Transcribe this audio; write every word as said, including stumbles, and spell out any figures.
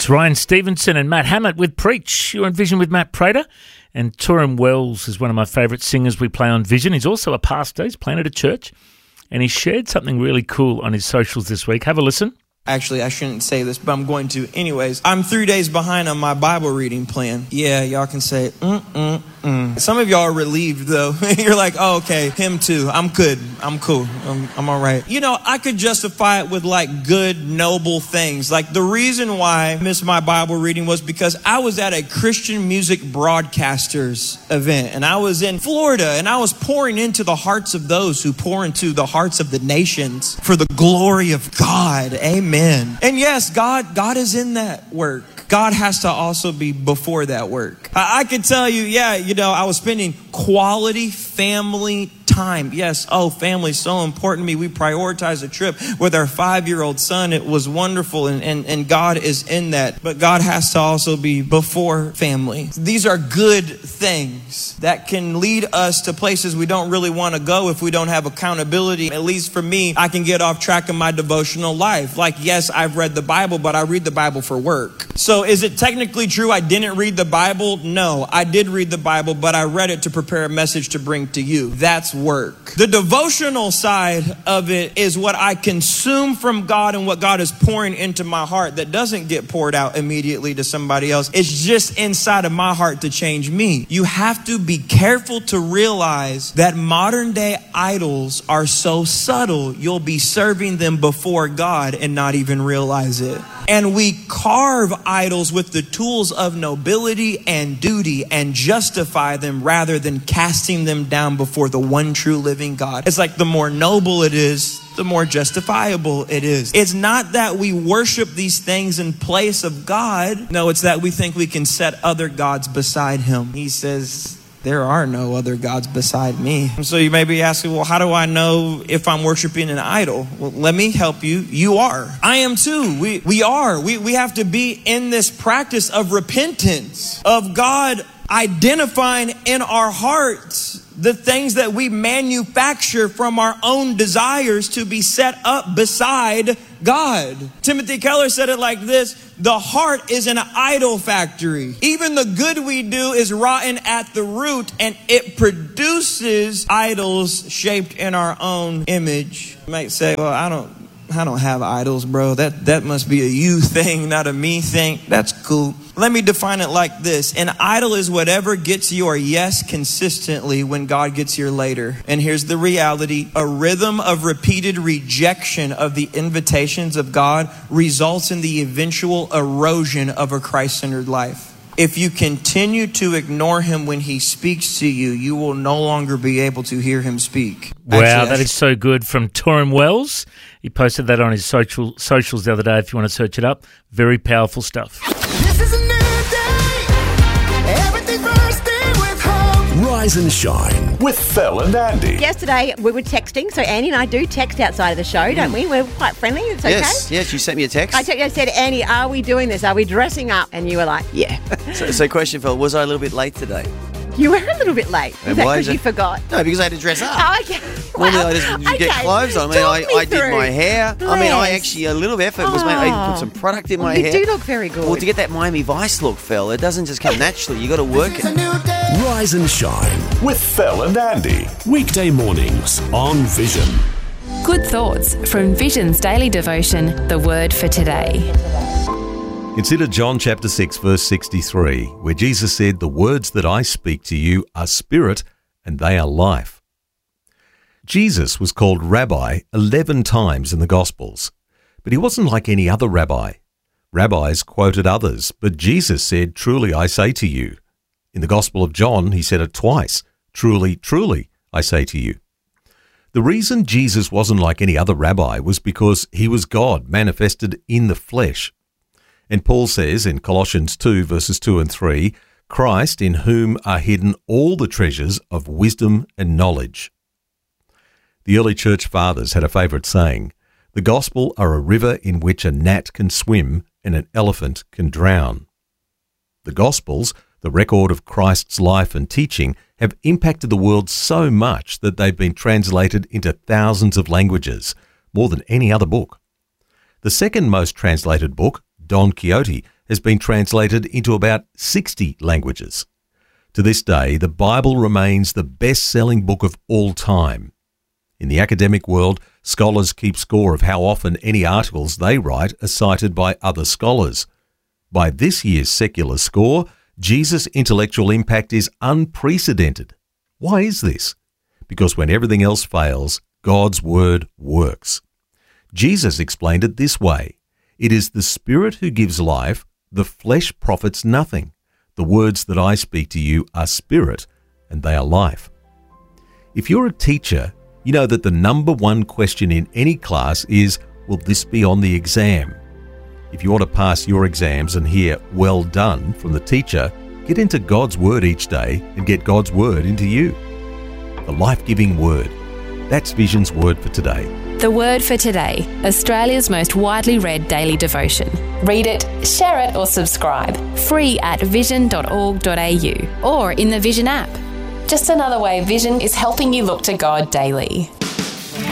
It's Ryan Stevenson and Matt Hammett with Preach. You're on Vision with Matt Prater. And Turam Wells is one of my favourite singers we play on Vision. He's also a pastor. He's planted a church. And he shared something really cool on his socials this week. Have a listen. Actually, I shouldn't say this, but I'm going to anyways. I'm three days behind on my Bible reading plan. Yeah, y'all can say, mm-mm-mm. Some of y'all are relieved, though. You're like, oh, okay, him too. I'm good. I'm cool. I'm, I'm all right. You know, I could justify it with, like, good, noble things. Like, the reason why I missed my Bible reading was because I was at a Christian music broadcasters event, and I was in Florida, and I was pouring into the hearts of those who pour into the hearts of the nations for the glory of God. Amen. Amen. And yes, God, God is in that work. God has to also be before that work. I, I could tell you, yeah, you know, I was spending quality family time. Yes, oh, family's so important to me. We prioritized a trip with our five-year-old son. It was wonderful, and, and, and God is in that. But God has to also be before family. These are good things that can lead us to places we don't really want to go if we don't have accountability. At least for me, I can get off track in my devotional life. Like, yes, I've read the Bible, but I read the Bible for work. So is it technically true I didn't read the Bible? No, I did read the Bible, but I read it to prepare a message to bring to you. That's work. The devotional side of it is what I consume from God and what God is pouring into my heart that doesn't get poured out immediately to somebody else. It's just inside of my heart to change me. You have to be careful to realize that modern day idols are so subtle, you'll be serving them before God and not even realize it. And we carve idols with the tools of nobility and duty and justify them rather than casting them down before the one true living God. It's like the more noble it is, the more justifiable it is. It's not that we worship these things in place of God. No, it's that we think we can set other gods beside him. He says, there are no other gods beside me. So you may be asking, well, how do I know if I'm worshiping an idol? Well, let me help you. You are. I am too. We we are. We, we have to be in this practice of repentance, of God identifying in our hearts the things that we manufacture from our own desires to be set up beside God. Timothy Keller said it like this: the heart is an idol factory. Even the good we do is rotten at the root, and it produces idols shaped in our own image. You might say, well, I don't I don't have idols, bro. That that must be a you thing, not a me thing. That's cool. Let me define it like this. An idol is whatever gets your yes consistently when God gets your later. And here's the reality. A rhythm of repeated rejection of the invitations of God results in the eventual erosion of a Christ-centered life. If you continue to ignore him when he speaks to you, you will no longer be able to hear him speak. Wow, Actually, that is so good. From Turam Wells. He posted that on his social socials the other day if you want to search it up. Very powerful stuff. This is a new day. Everything bursting with hope. Rise and shine with Phil and Andy. Yesterday we were texting, so Andy and I do text outside of the show, don't we? We're quite friendly. It's okay. Yes, yes. You sent me a text. I, te- I said, Andy, are we doing this? Are we dressing up? And you were like, yeah. so, so, question, Phil, was I a little bit late today? You were a little bit late. Was And that why because is you it- forgot? No, because I had to dress up. Oh, okay. Normally Well, I just you okay. get clothes on. I mean, Talk I, me I did through. my hair. I mean, I Yes. actually, a little effort was made. I put some product in my you hair. do look very good. Well, to get that Miami Vice look, Phil, it doesn't just come naturally. You got to work It's a it. new day. Rise and shine with Phil and Andy. Weekday mornings on Vision. Good thoughts from Vision's daily devotion, The Word for Today. Consider John chapter six, verse sixty-three, where Jesus said, "The words that I speak to you are spirit and they are life." Jesus was called Rabbi eleven times in the Gospels, but he wasn't like any other rabbi. Rabbis quoted others, but Jesus said, "Truly I say to you." In the Gospel of John, he said it twice, "Truly, truly I say to you." The reason Jesus wasn't like any other rabbi was because he was God manifested in the flesh. And Paul says in Colossians two, verses two and three, "Christ, in whom are hidden all the treasures of wisdom and knowledge." The early church fathers had a favourite saying, "The gospel are a river in which a gnat can swim and an elephant can drown." The Gospels, the record of Christ's life and teaching, have impacted the world so much that they've been translated into thousands of languages, more than any other book. The second most translated book, Don Quixote, has been translated into about sixty languages. To this day, the Bible remains the best-selling book of all time. In the academic world, scholars keep score of how often any articles they write are cited by other scholars. By this year's secular score, Jesus' intellectual impact is unprecedented. Why is this? Because when everything else fails, God's word works. Jesus explained it this way: "It is the Spirit who gives life, the flesh profits nothing. The words that I speak to you are spirit, and they are life." If you're a teacher, you know that the number one question in any class is, will this be on the exam? If you want to pass your exams and hear "well done" from the teacher, get into God's Word each day and get God's Word into you. The life-giving Word. That's Vision's Word for today. The Word for Today, Australia's most widely read daily devotion. Read it, share it or subscribe. Free at vision dot org dot a u or in the Vision app. Just another way Vision is helping you look to God daily.